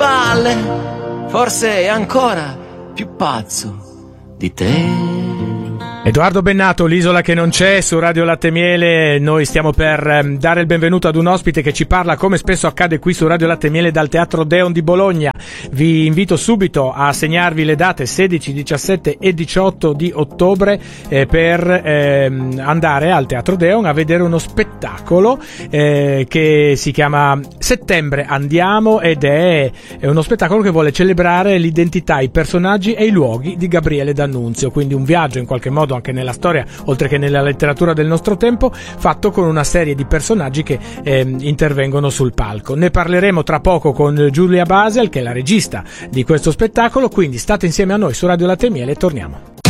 spalle, forse è ancora più pazzo di te. Edoardo Bennato, l'isola che non c'è, su Radio Latte e Miele. Noi stiamo per dare il benvenuto ad un ospite che ci parla, come spesso accade qui su Radio Latte e Miele, dal Teatro Deon di Bologna. Vi invito subito a segnarvi le date 16, 17 e 18 di ottobre per andare al Teatro Deon a vedere uno spettacolo che si chiama Settembre Andiamo, ed è uno spettacolo che vuole celebrare l'identità, i personaggi e i luoghi di Gabriele D'Annunzio, quindi un viaggio in qualche modo anche nella storia, oltre che nella letteratura del nostro tempo, fatto con una serie di personaggi che intervengono sul palco. Ne parleremo tra poco con Giulia Basel, che è la regista di questo spettacolo, quindi state insieme a noi su Radio Latte e Miele e torniamo.